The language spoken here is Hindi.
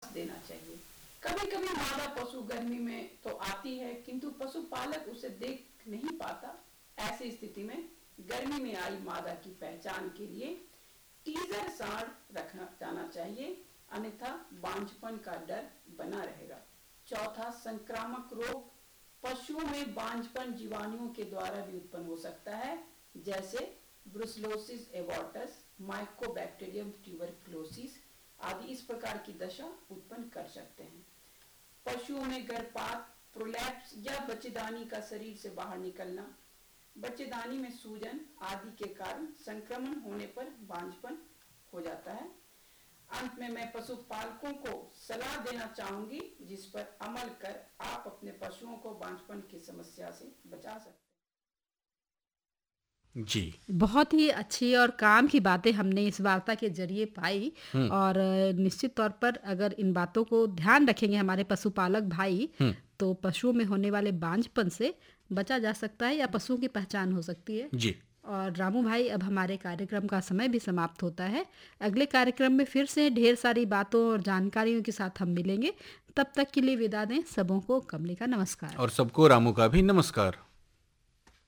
देना चाहिए। कभी कभी मादा पशु गर्मी में तो आती है, किंतु पशुपालक उसे देख नहीं पाता। ऐसी स्थिति में गर्मी में आई मादा की पहचान के लिए टीजर सांड रखना जाना चाहिए, अन्यथा बांझपन का डर बना रहेगा। चौथा, संक्रामक रोग। पशुओं में बांझपन जीवाणुओं के द्वारा भी उत्पन्न हो सकता है, जैसे ब्रुसेलोसिस एबॉर्टस, माइकोबैक्टीरियम ट्यूबरकुलोसिस आदि इस प्रकार की दशा उत्पन्न कर सकते हैं। पशुओं में गर्भपात, प्रोलैप्स या बच्चेदानी का शरीर से बाहर निकलना, बच्चेदानी में सूजन आदि के कारण संक्रमण होने पर बांझपन हो जाता है। अंत में मैं पशुपालकों को सलाह देना चाहूंगी, जिस पर अमल कर आप अपने पशुओं को बांझपन की समस्या से बचा सकते हैं। जी, बहुत ही अच्छी और काम की बातें हमने इस वार्ता के ज़रिए पाई और निश्चित तौर पर अगर इन बातों को ध्यान रखेंगे हमारे पशुपालक भाई, तो पशुओं में होने वाले बांझपन से बचा जा सकता है या पशुओं की पहचान हो सकती है। जी। और रामू भाई, अब हमारे कार्यक्रम का समय भी समाप्त होता है। अगले कार्यक्रम में फिर से ढेर सारी बातों और जानकारियों के साथ हम मिलेंगे। तब तक के लिए विदा दें सबों को। कमली का नमस्कार। और सबको रामू का भी नमस्कार।